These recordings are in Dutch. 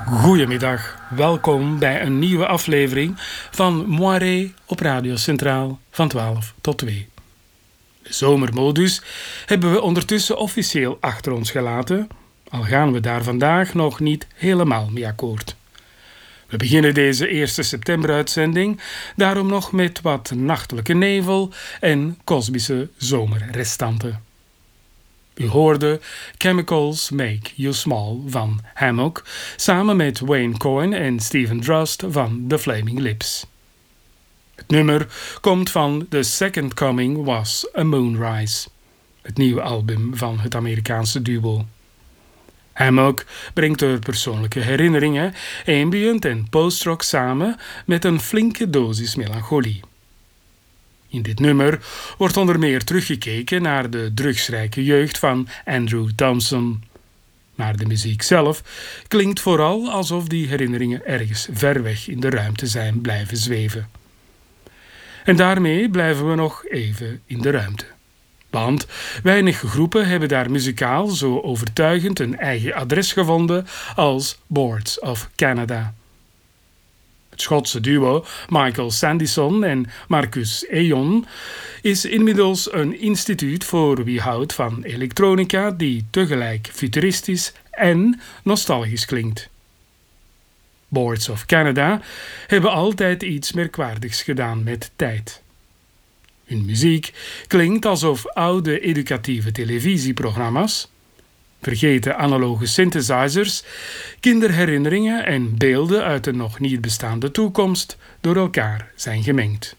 Goedemiddag, welkom bij een nieuwe aflevering van Moiré op Radio Centraal van 12 tot 2. De zomermodus hebben we ondertussen officieel achter ons gelaten, al gaan we daar vandaag nog niet helemaal mee akkoord. We beginnen deze 1 september-uitzending daarom nog met wat nachtelijke nevel en kosmische zomerrestanten. U hoorde Chemicals Make You Small van Hammock samen met Wayne Coyne en Stephen Drust van The Flaming Lips. Het nummer komt van The Second Coming Was a Moonrise, het nieuwe album van het Amerikaanse duo. Hammock brengt er persoonlijke herinneringen, ambient en post-rock samen met een flinke dosis melancholie. In dit nummer wordt onder meer teruggekeken naar de drugsrijke jeugd van Andrew Thompson. Maar de muziek zelf klinkt vooral alsof die herinneringen ergens ver weg in de ruimte zijn blijven zweven. En daarmee blijven we nog even in de ruimte. Want weinig groepen hebben daar muzikaal zo overtuigend een eigen adres gevonden als Boards of Canada. Het Schotse duo Michael Sandison en Marcus Eon is inmiddels een instituut voor wie houdt van elektronica die tegelijk futuristisch en nostalgisch klinkt. Boards of Canada hebben altijd iets merkwaardigs gedaan met tijd. Hun muziek klinkt alsof oude educatieve televisieprogramma's, vergeten analoge synthesizers, kinderherinneringen en beelden uit een nog niet bestaande toekomst door elkaar zijn gemengd.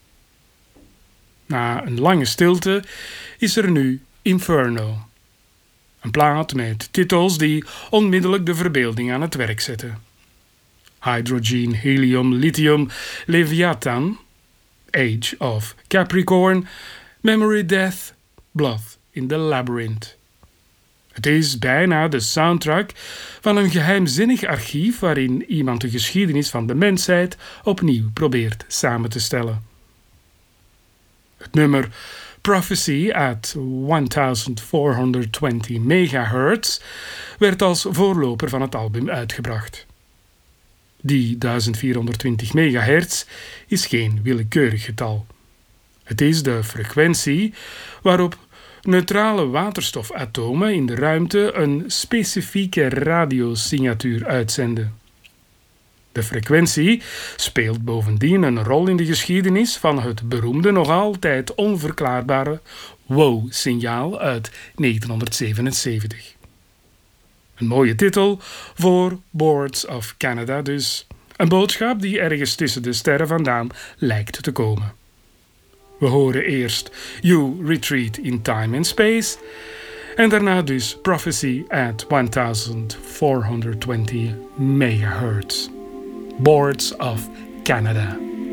Na een lange stilte is er nu Inferno. Een plaat met titels die onmiddellijk de verbeelding aan het werk zetten. Hydrogen, Helium, Lithium, Leviathan, Age of Capricorn, Memory Death, Blood in the Labyrinth. Het is bijna de soundtrack van een geheimzinnig archief waarin iemand de geschiedenis van de mensheid opnieuw probeert samen te stellen. Het nummer Prophecy at 1420 MHz werd als voorloper van het album uitgebracht. Die 1420 MHz is geen willekeurig getal. Het is de frequentie waarop neutrale waterstofatomen in de ruimte een specifieke radiosignatuur uitzenden. De frequentie speelt bovendien een rol in de geschiedenis van het beroemde, nog altijd onverklaarbare WOW-signaal uit 1977. Een mooie titel voor Boards of Canada dus. Een boodschap die ergens tussen de sterren vandaan lijkt te komen. We horen eerst You Retreat in Time and Space en daarna dus Prophecy at 1420 MHz. Boards of Canada.